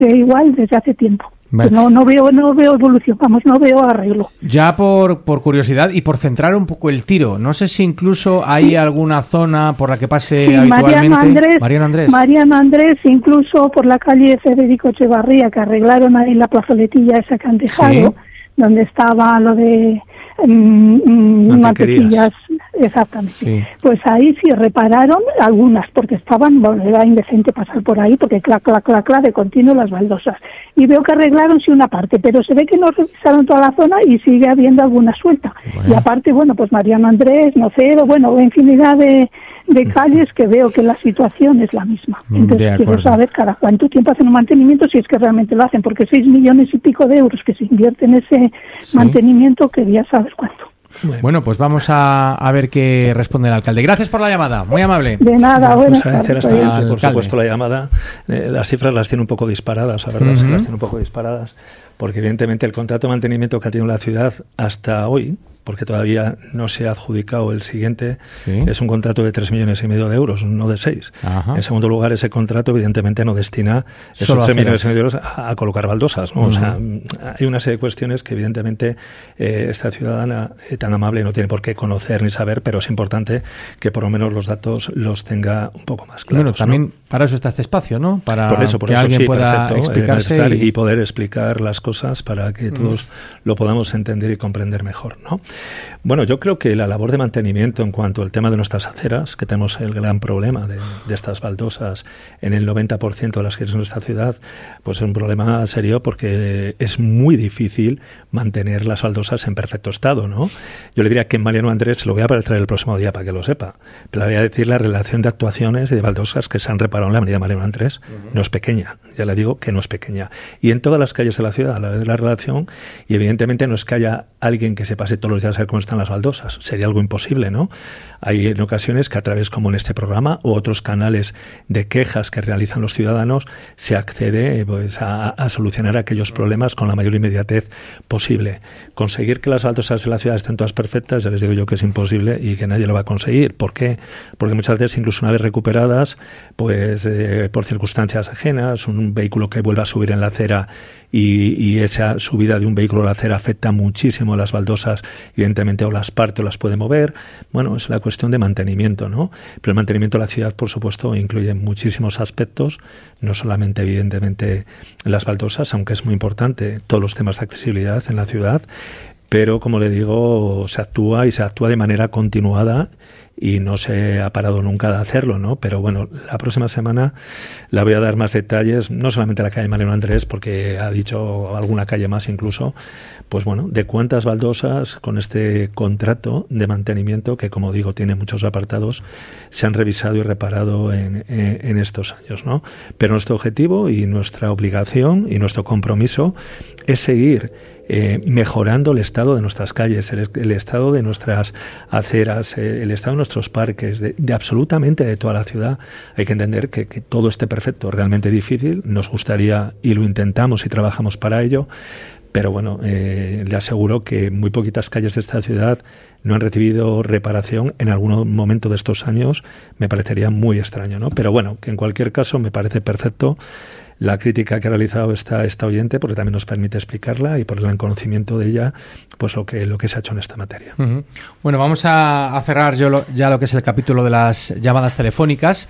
igual desde hace tiempo. Vale. Pues no veo evolución, no veo arreglo. Ya por curiosidad y por centrar un poco el tiro, no sé si incluso hay alguna zona por la que pase habitualmente. Mariano Andrés, incluso por la calle Federico Echevarría, que arreglaron ahí la plazoletilla esa que han dejado, donde estaba lo de mantequillas, exactamente. Sí. Pues ahí sí repararon algunas, porque era indecente pasar por ahí, porque clac de continuo las baldosas. Y veo que arreglaron sí una parte, pero se ve que no revisaron toda la zona y sigue habiendo alguna suelta. Bueno. Y aparte, pues Mariano Andrés, Nocero, infinidad de calles que veo que la situación es la misma. Entonces quiero saber cada cuánto tiempo hacen un mantenimiento, si es que realmente lo hacen, porque 6 millones y pico de euros que se invierten en ese mantenimiento, quería saber cuánto. Bueno, pues vamos a ver qué responde el alcalde. Gracias por la llamada, muy amable. De nada, buenas tardes. Por supuesto, la llamada, las cifras las tiene un poco disparadas, la verdad, las tiene un poco disparadas, porque evidentemente el contrato de mantenimiento que ha tenido la ciudad hasta hoy, porque todavía no se ha adjudicado el siguiente, es un contrato de 3,5 millones de euros, no de 6. Ajá. En segundo lugar, ese contrato evidentemente no destina esos 3,5 millones de euros a colocar baldosas, ¿no? O sea, hay una serie de cuestiones que evidentemente esta ciudadana tan amable no tiene por qué conocer ni saber, pero es importante que por lo menos los datos los tenga un poco más claros. Bueno, también para eso está este espacio, ¿no? Para por eso, que alguien pueda explicarse y poder explicar las cosas para que todos lo podamos entender y comprender mejor, ¿no? Bueno, yo creo que la labor de mantenimiento en cuanto al tema de nuestras aceras, que tenemos el gran problema de estas baldosas en el 90% de las calles de nuestra ciudad, pues es un problema serio porque es muy difícil mantener las baldosas en perfecto estado, ¿no? Yo le diría que en Mariano Andrés, lo voy a traer el próximo día para que lo sepa, pero le voy a decir la relación de actuaciones y de baldosas que se han reparado en la avenida Mariano Andrés. No es pequeña, ya le digo que no es pequeña. Y en todas las calles de la ciudad, a la vez de la relación, y evidentemente no es que haya alguien que se pase todos los días a ver cómo están las baldosas, sería algo imposible, ¿no? Hay en ocasiones que a través, como en este programa, u otros canales de quejas que realizan los ciudadanos, se accede a solucionar aquellos problemas con la mayor inmediatez posible. Conseguir que las baldosas de la ciudad estén todas perfectas, ya les digo yo que es imposible y que nadie lo va a conseguir. ¿Por qué? Porque muchas veces, incluso una vez recuperadas, por circunstancias ajenas, un vehículo que vuelva a subir en la acera y esa subida de un vehículo a la acera afecta muchísimo a las baldosas, evidentemente o las parte o las puede mover. Bueno, es la cuestión de mantenimiento, ¿no? Pero el mantenimiento de la ciudad, por supuesto, incluye muchísimos aspectos, no solamente evidentemente las baldosas, aunque es muy importante, todos los temas de accesibilidad en la ciudad, pero como le digo, se actúa de manera continuada y no se ha parado nunca de hacerlo, ¿no? Pero bueno, la próxima semana la voy a dar más detalles, no solamente la calle Mariano Andrés, porque ha dicho alguna calle más incluso, pues bueno, de cuántas baldosas con este contrato de mantenimiento, que como digo tiene muchos apartados, se han revisado y reparado en estos años, ¿no? Pero nuestro objetivo y nuestra obligación y nuestro compromiso es seguir mejorando el estado de nuestras calles, el estado de nuestras aceras, el estado de nuestros parques, de absolutamente de toda la ciudad. Hay que entender que todo esté perfecto, realmente difícil, nos gustaría y lo intentamos y trabajamos para ello, pero bueno, le aseguro que muy poquitas calles de esta ciudad no han recibido reparación en algún momento de estos años. Me parecería muy extraño, ¿no? Pero bueno, que en cualquier caso me parece perfecto la crítica que ha realizado esta oyente, porque también nos permite explicarla y ponerla en conocimiento de ella, pues lo que se ha hecho en esta materia. Uh-huh. Bueno, vamos a cerrar ya lo que es el capítulo de las llamadas telefónicas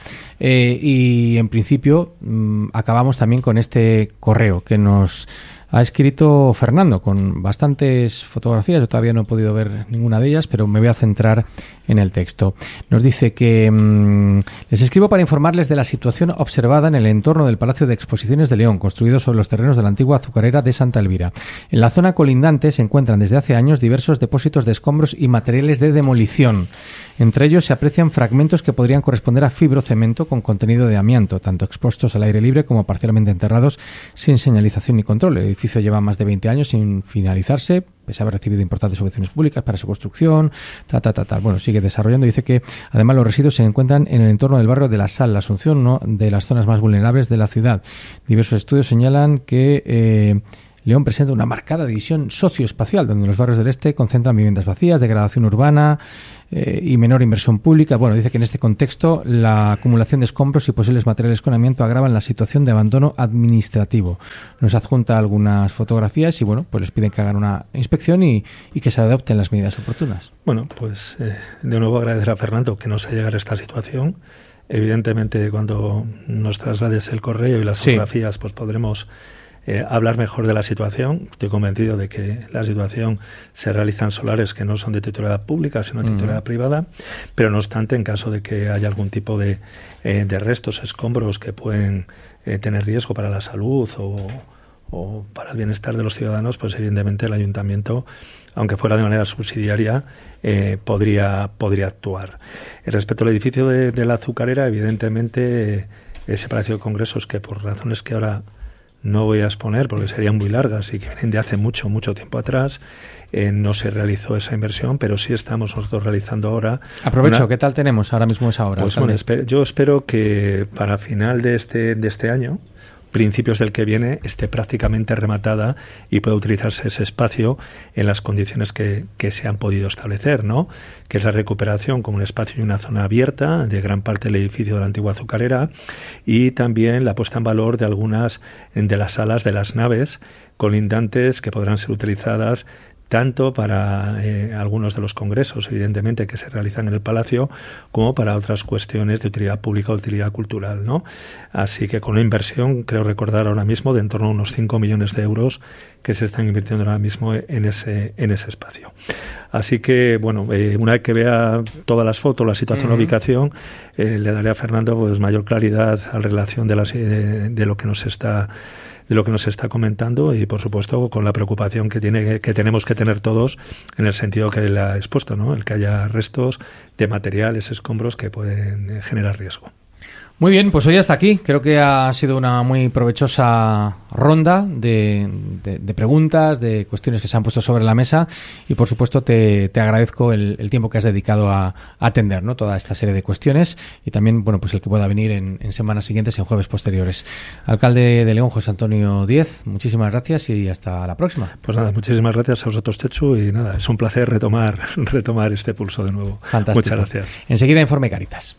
y en principio acabamos también con este correo que nos ha escrito Fernando con bastantes fotografías. Yo todavía no he podido ver ninguna de ellas, pero me voy a centrar en el texto. Nos dice que les escribo para informarles de la situación observada en el entorno del Palacio de Exposiciones de León, construido sobre los terrenos de la antigua azucarera de Santa Elvira. En la zona colindante se encuentran desde hace años diversos depósitos de escombros y materiales de demolición. Entre ellos se aprecian fragmentos que podrían corresponder a fibrocemento con contenido de amianto, tanto expuestos al aire libre como parcialmente enterrados sin señalización ni control. El edificio lleva más de 20 años sin finalizarse, pese a haber recibido importantes subvenciones públicas para su construcción, Bueno, sigue desarrollando. Dice que además los residuos se encuentran en el entorno del barrio de La Sal, la Asunción, ¿no?, de las zonas más vulnerables de la ciudad. Diversos estudios señalan que León presenta una marcada división socioespacial, donde los barrios del este concentran viviendas vacías, degradación urbana y menor inversión pública. Bueno, dice que en este contexto la acumulación de escombros y posibles materiales con amianto agravan la situación de abandono administrativo. Nos adjunta algunas fotografías y, bueno, pues les piden que hagan una inspección y que se adopten las medidas oportunas. Bueno, pues de nuevo agradecer a Fernando que nos ha llegado a esta situación. Evidentemente, cuando nos traslades el correo y las fotografías, pues podremos hablar mejor de la situación. Estoy convencido de que la situación se realizan solares que no son de titularidad pública, sino de titularidad privada, pero no obstante, en caso de que haya algún tipo de restos, escombros que pueden tener riesgo para la salud o para el bienestar de los ciudadanos, pues evidentemente el ayuntamiento, aunque fuera de manera subsidiaria, podría actuar. Respecto al edificio de la azucarera, evidentemente ese Palacio de Congresos, que por razones que ahora no voy a exponer porque serían muy largas y que vienen de hace mucho tiempo atrás, no se realizó esa inversión, pero sí estamos nosotros realizando ahora. Aprovecho, ¿qué tal tenemos ahora mismo esa obra? Pues bueno, yo espero que para final de este año, principios del que viene, esté prácticamente rematada y pueda utilizarse ese espacio en las condiciones que se han podido establecer, ¿no? Que es la recuperación como un espacio y una zona abierta de gran parte del edificio de la antigua azucarera, y también la puesta en valor de algunas de las salas de las naves colindantes que podrán ser utilizadas tanto para algunos de los congresos, evidentemente, que se realizan en el Palacio, como para otras cuestiones de utilidad pública o utilidad cultural, ¿no? Así que con una inversión, creo recordar ahora mismo, de en torno a unos 5 millones de euros que se están invirtiendo ahora mismo en ese espacio. Así que, bueno, una vez que vea todas las fotos, la situación, la ubicación, le daré a Fernando pues mayor claridad a relación de lo que nos está comentando, y por supuesto con la preocupación que tenemos que tener todos en el sentido que él ha expuesto, ¿no? El que haya restos de materiales, escombros que pueden generar riesgo. Muy bien, pues hoy hasta aquí. Creo que ha sido una muy provechosa ronda de preguntas, de cuestiones que se han puesto sobre la mesa, y por supuesto te agradezco el tiempo que has dedicado a atender, ¿no?, toda esta serie de cuestiones, y también, bueno, pues el que pueda venir en semanas siguientes, en jueves posteriores. Alcalde de León, José Antonio Díez, muchísimas gracias y hasta la próxima. Pues nada, muchísimas gracias a vosotros, Chechu, y nada, es un placer retomar este pulso de nuevo. Fantástico. Muchas gracias. Enseguida Informe Cáritas.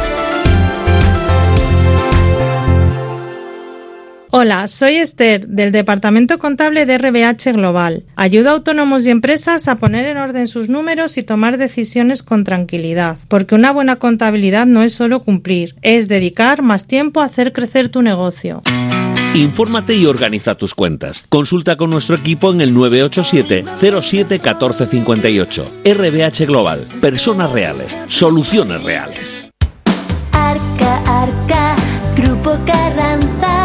Hola, soy Esther, del Departamento Contable de RBH Global. Ayudo a autónomos y empresas a poner en orden sus números y tomar decisiones con tranquilidad, porque una buena contabilidad no es solo cumplir, es dedicar más tiempo a hacer crecer tu negocio. Infórmate y organiza tus cuentas. Consulta con nuestro equipo en el 987 07 14 58. RBH Global. Personas reales. Soluciones reales. Arca, Grupo Carranza.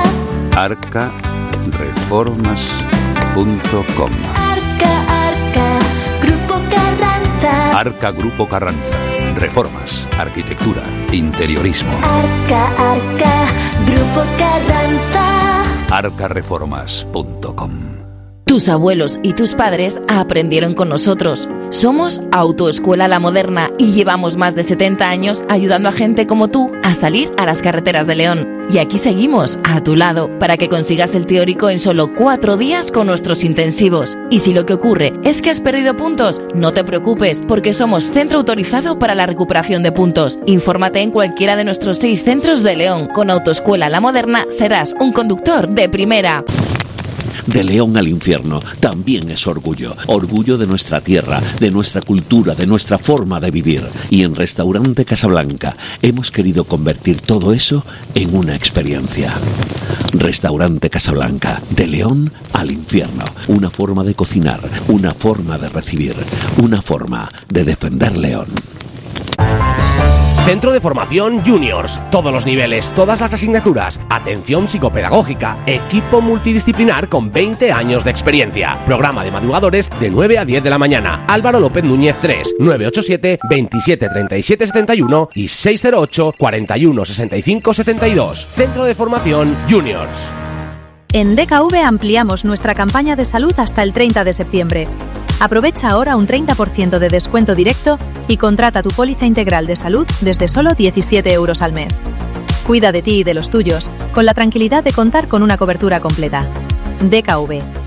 arcareformas.com. Arca, Grupo Carranza. Arca Grupo Carranza. Reformas, arquitectura, interiorismo. Arca, Grupo Carranza. arcareformas.com. Tus abuelos y tus padres aprendieron con nosotros. Somos Autoescuela La Moderna y llevamos más de 70 años ayudando a gente como tú a salir a las carreteras de León. Y aquí seguimos, a tu lado, para que consigas el teórico en solo 4 días con nuestros intensivos. Y si lo que ocurre es que has perdido puntos, no te preocupes, porque somos centro autorizado para la recuperación de puntos. Infórmate en cualquiera de nuestros 6 centros de León. Con Autoescuela La Moderna serás un conductor de primera. De León al infierno también es orgullo. Orgullo de nuestra tierra, de nuestra cultura, de nuestra forma de vivir. Y en Restaurante Casablanca hemos querido convertir todo eso en una experiencia. Restaurante Casablanca, de León al infierno. Una forma de cocinar, una forma de recibir, una forma de defender León. Centro de Formación Juniors. Todos los niveles, todas las asignaturas. Atención psicopedagógica. Equipo multidisciplinar con 20 años de experiencia. Programa de madrugadores de 9 a 10 de la mañana. Álvaro López Núñez 3, 987 27 37 71 y 608 41 65 72. Centro de Formación Juniors. En DKV ampliamos nuestra campaña de salud hasta el 30 de septiembre. Aprovecha ahora un 30% de descuento directo y contrata tu póliza integral de salud desde solo 17 euros al mes. Cuida de ti y de los tuyos, con la tranquilidad de contar con una cobertura completa. DKV.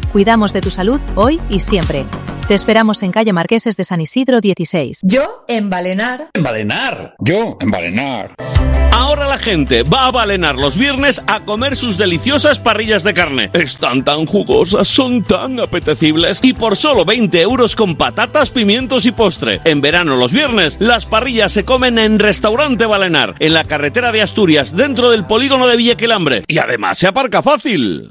Cuidamos de tu salud hoy y siempre. Te esperamos en calle Marqueses de San Isidro 16. Yo en Balenar. En Balenar. Yo en Balenar. Ahora la gente va a Balenar los viernes a comer sus deliciosas parrillas de carne. Están tan jugosas, son tan apetecibles y por solo 20 euros con patatas, pimientos y postre. En verano los viernes, las parrillas se comen en Restaurante Balenar, en la carretera de Asturias, dentro del polígono de Villaquilambre. Y además se aparca fácil.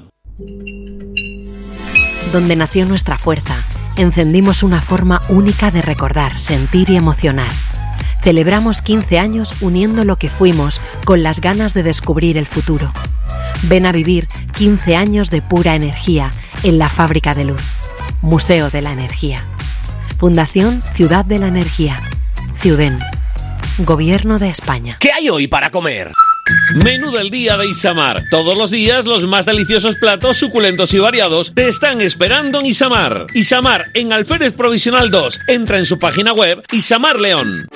Donde nació nuestra fuerza, encendimos una forma única de recordar, sentir y emocionar. Celebramos 15 años uniendo lo que fuimos con las ganas de descubrir el futuro. Ven a vivir 15 años de pura energía en la Fábrica de Luz. Museo de la Energía. Fundación Ciudad de la Energía. Ciuden. Gobierno de España. ¿Qué hay hoy para comer? Menú del día de Isamar. Todos los días los más deliciosos platos suculentos y variados te están esperando en Isamar. Isamar en Alférez Provisional 2. Entra en su página web Isamar León.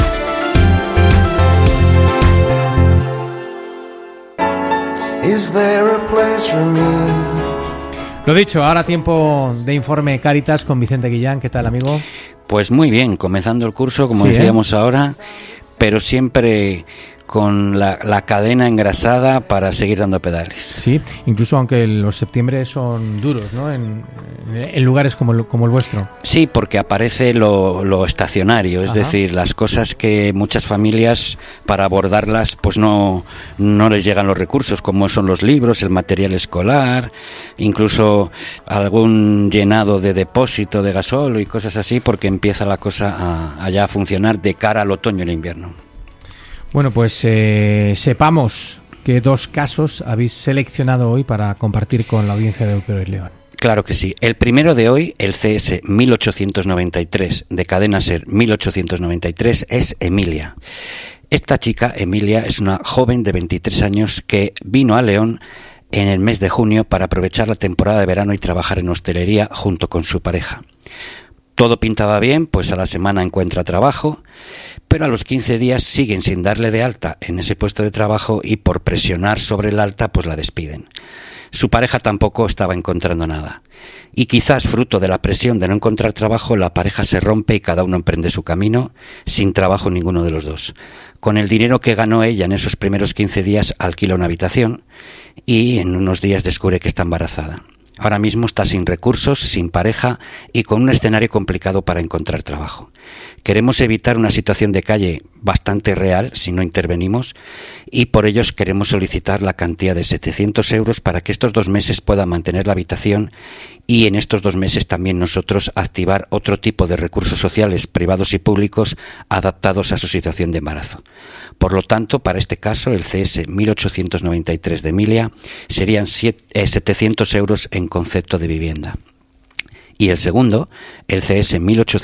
Lo dicho, ahora tiempo de informe Cáritas con Vicente Guillán. ¿Qué tal, amigo? Pues muy bien, comenzando el curso, como decíamos ahora, pero siempre con la cadena engrasada para seguir dando pedales. Sí, incluso aunque los septiembre son duros, ¿no? En lugares como el vuestro. Sí, porque aparece lo estacionario, es decir, las cosas que muchas familias, para abordarlas, pues no les llegan los recursos, como son los libros, el material escolar, incluso algún llenado de depósito de gasóleo y cosas así, porque empieza la cosa a ya funcionar de cara al otoño y el invierno. Bueno, pues sepamos qué 2 casos habéis seleccionado hoy para compartir con la audiencia de Hoy León. Claro que sí. El primero de hoy, el CS 1893, de Cadena Ser 1893, es Emilia. Esta chica, Emilia, es una joven de 23 años que vino a León en el mes de junio para aprovechar la temporada de verano y trabajar en hostelería junto con su pareja. Todo pintaba bien, pues a la semana encuentra trabajo, pero a los 15 días siguen sin darle de alta en ese puesto de trabajo y por presionar sobre el alta pues la despiden. Su pareja tampoco estaba encontrando nada. Y quizás fruto de la presión de no encontrar trabajo, la pareja se rompe y cada uno emprende su camino, sin trabajo ninguno de los dos. Con el dinero que ganó ella en esos primeros 15 días alquila una habitación y en unos días descubre que está embarazada. Ahora mismo está sin recursos, sin pareja y con un escenario complicado para encontrar trabajo. Queremos evitar una situación de calle bastante real si no intervenimos y por ello queremos solicitar la cantidad de 700 euros para que estos 2 meses pueda mantener la habitación y en estos 2 meses también nosotros activar otro tipo de recursos sociales privados y públicos adaptados a su situación de embarazo. Por lo tanto, para este caso, el CS 1893 de Emilia serían 700 euros en concepto de vivienda. Y el segundo, el CS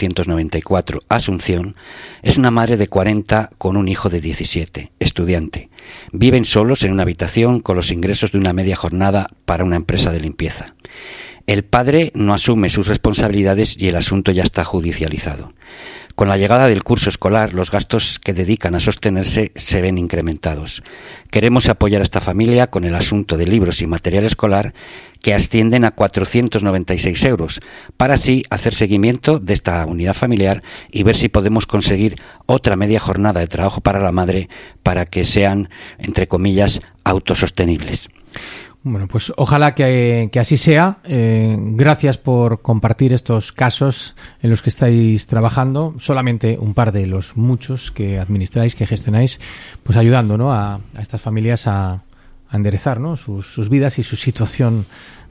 1894 Asunción, es una madre de 40 con un hijo de 17, estudiante. Viven solos en una habitación con los ingresos de una media jornada para una empresa de limpieza. El padre no asume sus responsabilidades y el asunto ya está judicializado. Con la llegada del curso escolar, los gastos que dedican a sostenerse se ven incrementados. Queremos apoyar a esta familia con el asunto de libros y material escolar que ascienden a 496 euros, para así hacer seguimiento de esta unidad familiar y ver si podemos conseguir otra media jornada de trabajo para la madre para que sean, entre comillas, autosostenibles. Bueno, pues ojalá que así sea. Gracias por compartir estos casos en los que estáis trabajando. Solamente un par de los muchos que administráis, que gestionáis, pues ayudando, ¿no?, a estas familias a enderezar, ¿no?, sus vidas y su situación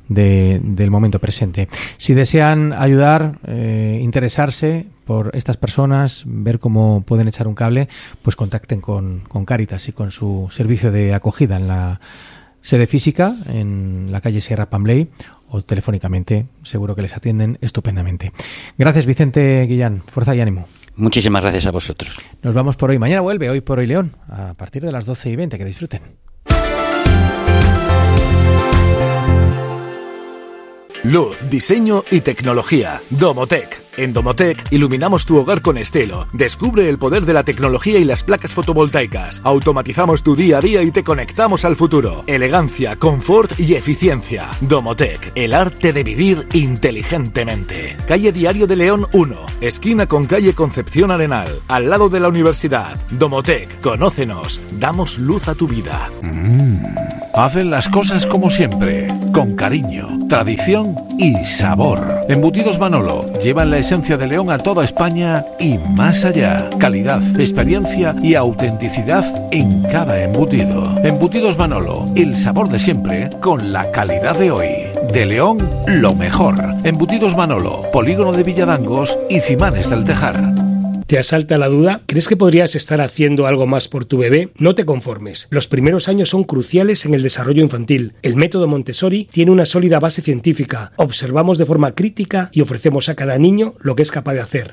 del momento presente. Si desean ayudar, interesarse por estas personas, ver cómo pueden echar un cable, pues contacten con Cáritas y con su servicio de acogida en la sede física en la calle Sierra Pambley o telefónicamente, seguro que les atienden estupendamente. Gracias, Vicente Guillán, fuerza y ánimo. Muchísimas gracias a vosotros. Nos vamos por hoy. Mañana vuelve Hoy por Hoy León a partir de las 12:20. Que disfruten. Luz, diseño y tecnología. Domotec. En Domotec iluminamos tu hogar con estilo. Descubre el poder de la tecnología y las placas fotovoltaicas. Automatizamos tu día a día y te conectamos al futuro. Elegancia, confort y eficiencia. Domotec, el arte de vivir inteligentemente. Calle Diario de León 1, esquina con calle Concepción Arenal, al lado de la universidad. Domotec, conócenos, damos luz a tu vida. Hacen las cosas como siempre, con cariño, tradición y sabor. Embutidos Manolo, llevan la esencia de León a toda España y más allá. Calidad, experiencia y autenticidad en cada embutido. Embutidos Manolo, el sabor de siempre con la calidad de hoy. De León, lo mejor. Embutidos Manolo, Polígono de Villadangos y Cimanes del Tejar. ¿Te asalta la duda? ¿Crees que podrías estar haciendo algo más por tu bebé? No te conformes. Los primeros años son cruciales en el desarrollo infantil. El método Montessori tiene una sólida base científica. Observamos de forma crítica y ofrecemos a cada niño lo que es capaz de hacer.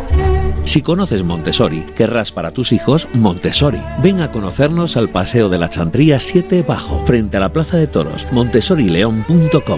Si conoces Montessori, querrás para tus hijos Montessori. Ven a conocernos al Paseo de la Chantría 7 Bajo, frente a la Plaza de Toros, montessorileon.com.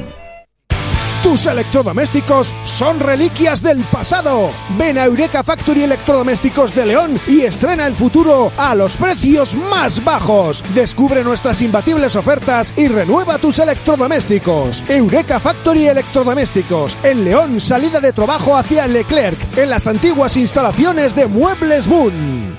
Tus electrodomésticos son reliquias del pasado. Ven a Eureka Factory Electrodomésticos de León y estrena el futuro a los precios más bajos. Descubre nuestras imbatibles ofertas y renueva tus electrodomésticos. Eureka Factory Electrodomésticos, en León, salida de Trabajo hacia Leclerc, en las antiguas instalaciones de Muebles Boon.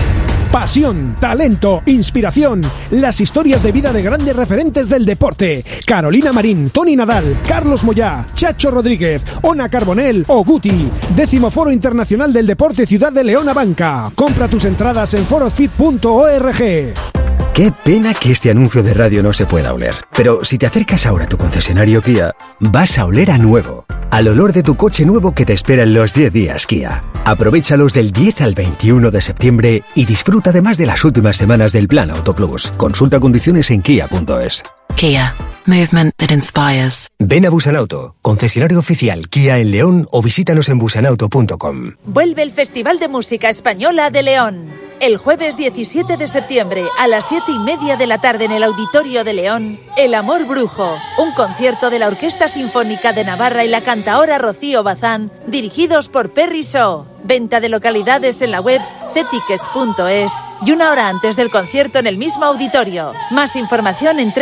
Pasión, talento, inspiración, las historias de vida de grandes referentes del deporte. Carolina Marín, Tony Nadal, Carlos Moyá, Chacho Rodríguez, Ona Carbonell o Guti. 10º Foro Internacional del Deporte Ciudad de León Abanca. Compra tus entradas en forofit.org. Qué pena que este anuncio de radio no se pueda oler. Pero si te acercas ahora a tu concesionario Kia, vas a oler a nuevo. Al olor de tu coche nuevo que te espera en los 10 días Kia. Aprovéchalos del 10 al 21 de septiembre y disfruta además de las últimas semanas del Plan Auto Plus. Consulta condiciones en kia.es. Kia. Movement that inspires. Ven a Busanauto, concesionario oficial Kia en León o visítanos en busanauto.com. Vuelve el Festival de Música Española de León. El jueves 17 de septiembre a las 7:30 de la tarde en el Auditorio de León, El Amor Brujo, un concierto de la Orquesta Sinfónica de Navarra y la cantaora Rocío Bazán, dirigidos por Perry Shaw. Venta de localidades en la web ctickets.es y una hora antes del concierto en el mismo auditorio. Más información en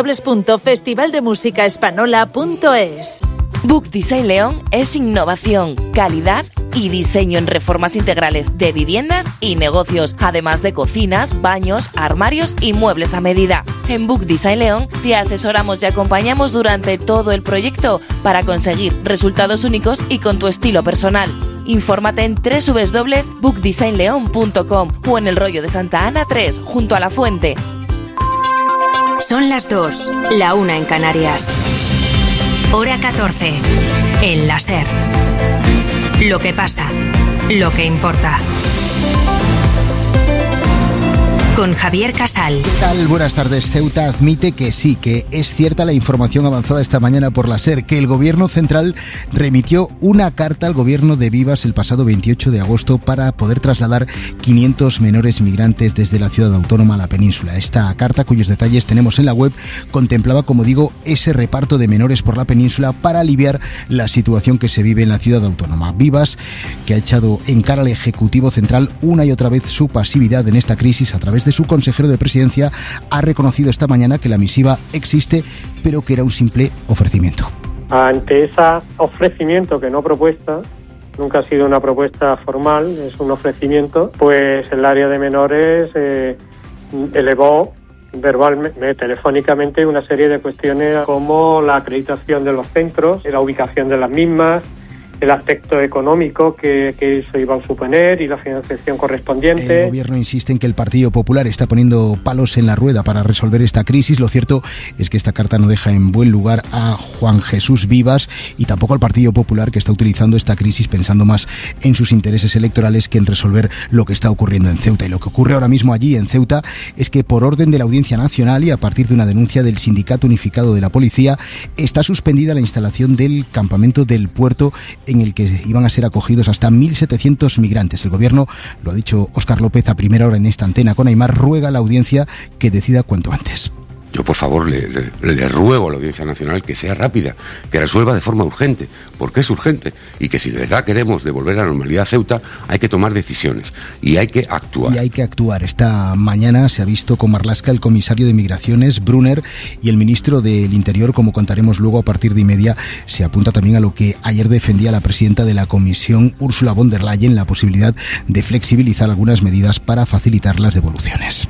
www.festivaldemusicaespanola.es. Book Design León es innovación, calidad y diseño en reformas integrales de viviendas y negocios, además de cocinas, baños, armarios y muebles a medida. En Book Design León te asesoramos y acompañamos durante todo el proyecto para conseguir resultados únicos y con tu estilo personal. Infórmate en www.bookdesignleon.com o en el Rollo de Santa Ana 3, junto a La Fuente. Son las 2, la 1 en Canarias. Hora 14, en la SER. Lo que pasa, lo que importa. Con Javier Casal. ¿Qué tal? Buenas tardes. Ceuta admite que sí, que es cierta la información avanzada esta mañana por la SER, que el Gobierno Central remitió una carta al Gobierno de Vivas el pasado 28 de agosto para poder trasladar 500 menores migrantes desde la ciudad autónoma a la península. Esta carta, cuyos detalles tenemos en la web, contemplaba, como digo, ese reparto de menores por la península para aliviar la situación que se vive en la ciudad autónoma. Vivas, que ha echado en cara al Ejecutivo Central una y otra vez su pasividad en esta crisis a través de su consejero de Presidencia, ha reconocido esta mañana que la misiva existe, pero que era un simple ofrecimiento. Ante ese ofrecimiento, que no propuesta, nunca ha sido una propuesta formal, es un ofrecimiento, pues el área de menores elevó verbalmente, telefónicamente, una serie de cuestiones como la acreditación de los centros, la ubicación de las mismas, el aspecto económico que eso iba a suponer y la financiación correspondiente. El Gobierno insiste en que el Partido Popular está poniendo palos en la rueda para resolver esta crisis. Lo cierto es que esta carta no deja en buen lugar a Juan Jesús Vivas y tampoco al Partido Popular, que está utilizando esta crisis pensando más en sus intereses electorales que en resolver lo que está ocurriendo en Ceuta. Y lo que ocurre ahora mismo allí en Ceuta es que, por orden de la Audiencia Nacional y a partir de una denuncia del Sindicato Unificado de la Policía, está suspendida la instalación del campamento del puerto en el que iban a ser acogidos hasta 1.700 migrantes. El Gobierno, lo ha dicho Óscar López a primera hora en esta antena con Aimar, ruega a la Audiencia que decida cuanto antes. Yo, por favor, le ruego a la Audiencia Nacional que sea rápida, que resuelva de forma urgente, porque es urgente, y que si de verdad queremos devolver la normalidad a Ceuta, hay que tomar decisiones y hay que actuar. Y hay que actuar. Esta mañana se ha visto con Marlaska el comisario de Migraciones, Brunner, y el ministro del Interior, como contaremos luego a partir de 1:30, se apunta también a lo que ayer defendía la presidenta de la Comisión, Ursula von der Leyen, la posibilidad de flexibilizar algunas medidas para facilitar las devoluciones.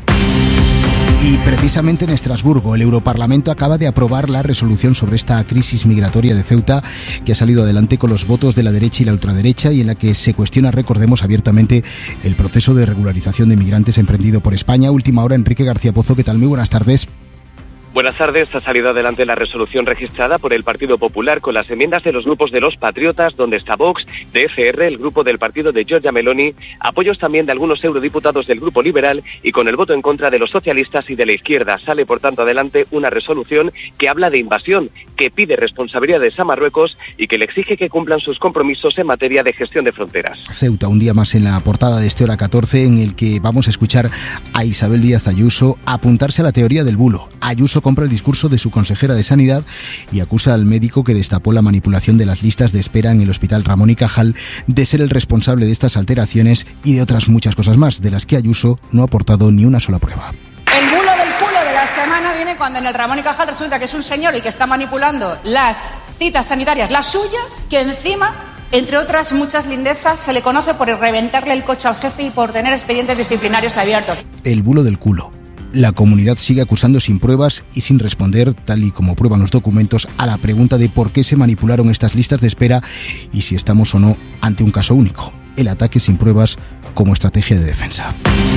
Y precisamente en Estrasburgo, el Europarlamento acaba de aprobar la resolución sobre esta crisis migratoria de Ceuta, que ha salido adelante con los votos de la derecha y la ultraderecha, y en la que se cuestiona, recordemos, abiertamente el proceso de regularización de migrantes emprendido por España. Última hora, Enrique García Pozo, ¿qué tal? Muy buenas tardes. Buenas tardes. Ha salido adelante la resolución registrada por el Partido Popular con las enmiendas de los grupos de los Patriotas, donde está Vox, de ECR, el grupo del partido de Giorgia Meloni, apoyos también de algunos eurodiputados del Grupo Liberal y con el voto en contra de los socialistas y de la izquierda. Sale, por tanto, adelante una resolución que habla de invasión, que pide responsabilidades a Marruecos y que le exige que cumplan sus compromisos en materia de gestión de fronteras. Ceuta, un día más en la portada de este Hora 14, en el que vamos a escuchar a Isabel Díaz Ayuso apuntarse a la teoría del bulo. Ayuso compra el discurso de su consejera de Sanidad y acusa al médico que destapó la manipulación de las listas de espera en el Hospital Ramón y Cajal de ser el responsable de estas alteraciones y de otras muchas cosas más, de las que Ayuso no ha aportado ni una sola prueba. El bulo del culo de la semana viene cuando en el Ramón y Cajal resulta que es un señor el que está manipulando las citas sanitarias, las suyas, que encima, entre otras muchas lindezas, se le conoce por reventarle el coche al jefe y por tener expedientes disciplinarios abiertos. El bulo del culo. La comunidad sigue acusando sin pruebas y sin responder, tal y como prueban los documentos, a la pregunta de por qué se manipularon estas listas de espera y si estamos o no ante un caso único. El ataque sin pruebas como estrategia de defensa.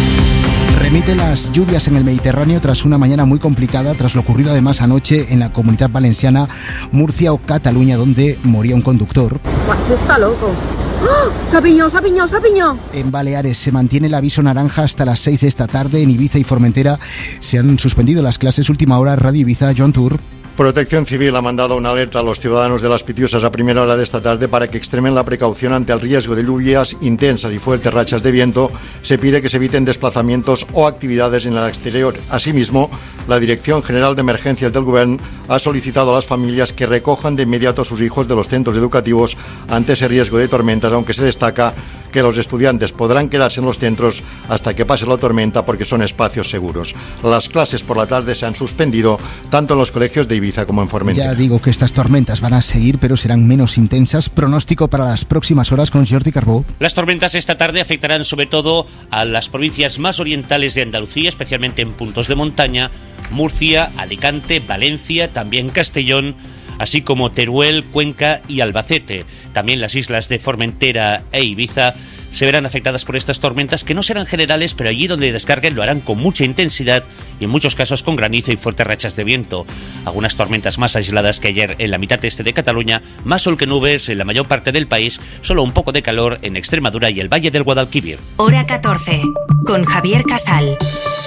Remite las lluvias en el Mediterráneo tras una mañana muy complicada, tras lo ocurrido además anoche en la Comunidad Valenciana, Murcia o Cataluña, donde moría un conductor. Pues está loco. ¡Oh! ¡Se ha piñado! En Baleares se mantiene el aviso naranja hasta las 6 de esta tarde. En Ibiza y Formentera se han suspendido las clases. Última hora, Radio Ibiza, John Tour. Protección Civil ha mandado una alerta a los ciudadanos de Las Pitiusas a primera hora de esta tarde para que extremen la precaución ante el riesgo de lluvias intensas y fuertes rachas de viento. Se pide que se eviten desplazamientos o actividades en el exterior. Asimismo, la Dirección General de Emergencias del Gobierno ha solicitado a las familias que recojan de inmediato a sus hijos de los centros educativos ante ese riesgo de tormentas, aunque se destaca que los estudiantes podrán quedarse en los centros hasta que pase la tormenta porque son espacios seguros. Las clases por la tarde se han suspendido tanto en los colegios de Ibiza como en Formentera. Ya digo que estas tormentas van a seguir, pero serán menos intensas. Pronóstico para las próximas horas con Jordi Carbó. Las tormentas esta tarde afectarán sobre todo a las provincias más orientales de Andalucía, especialmente en puntos de montaña, Murcia, Alicante, Valencia, también Castellón, así como Teruel, Cuenca y Albacete. También las islas de Formentera e Ibiza se verán afectadas por estas tormentas, que no serán generales, pero allí donde descarguen lo harán con mucha intensidad y en muchos casos con granizo y fuertes rachas de viento. Algunas tormentas más aisladas que ayer en la mitad este de Cataluña, más sol que nubes en la mayor parte del país, solo un poco de calor en Extremadura y el Valle del Guadalquivir. Hora 14, con Javier Casal.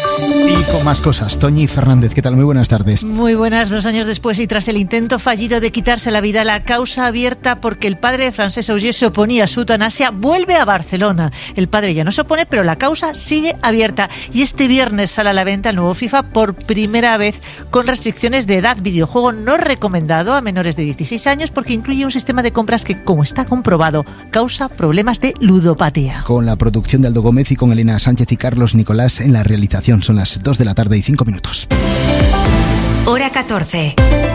Y con más cosas, Toñi Fernández, ¿qué tal? Muy buenas tardes. Muy buenas. 2 años después y tras el intento fallido de quitarse la vida, la causa abierta porque el padre de Francesc Auger se oponía a su eutanasia vuelve a Barcelona. El padre ya no se opone, pero la causa sigue abierta. Y este viernes sale a la venta el nuevo FIFA por primera vez con restricciones de edad. Videojuego no recomendado a menores de 16 años porque incluye un sistema de compras que, como está comprobado, causa problemas de ludopatía. Con la producción de Aldo Gómez y con Elena Sánchez y Carlos Nicolás en la realización. Son las 2 de la tarde y 5 minutos. Hora 14.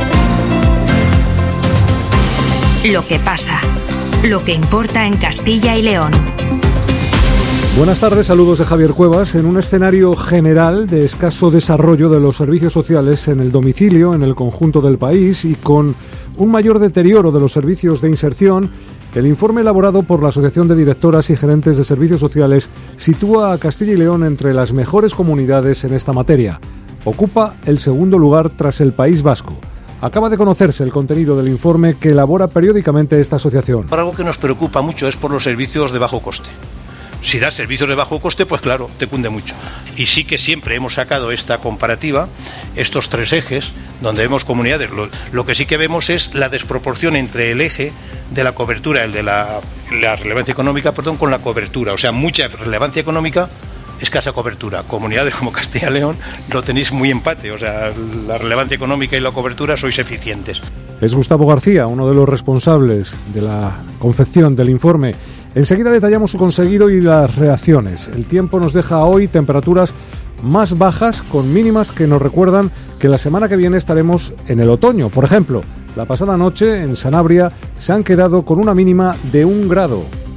Lo que pasa. Lo que importa en Castilla y León. Buenas tardes, saludos de Javier Cuevas. En un escenario general de escaso desarrollo de los servicios sociales en el domicilio, en el conjunto del país, y con un mayor deterioro de los servicios de inserción, el informe elaborado por la Asociación de Directoras y Gerentes de Servicios Sociales sitúa a Castilla y León entre las mejores comunidades en esta materia. Ocupa el segundo lugar tras el País Vasco. Acaba de conocerse el contenido del informe que elabora periódicamente esta asociación. Algo que nos preocupa mucho es por los servicios de bajo coste. Si das servicios de bajo coste, pues claro, te cunde mucho. Y sí que siempre hemos sacado esta comparativa, estos 3 ejes, donde vemos comunidades. Lo que sí que vemos es la desproporción entre el eje de la cobertura, el de la relevancia económica, con la cobertura. O sea, mucha relevancia económica escasa cobertura. Comunidades como Castilla y León lo tenéis muy empate, o sea, la relevancia económica y la cobertura sois eficientes. Es Gustavo García, uno de los responsables de la confección del informe. Enseguida detallamos su conseguido y las reacciones. El tiempo nos deja hoy temperaturas más bajas, con mínimas que nos recuerdan que la semana que viene estaremos en el otoño. Por ejemplo, la pasada noche en Sanabria se han quedado con una mínima de 1 grado.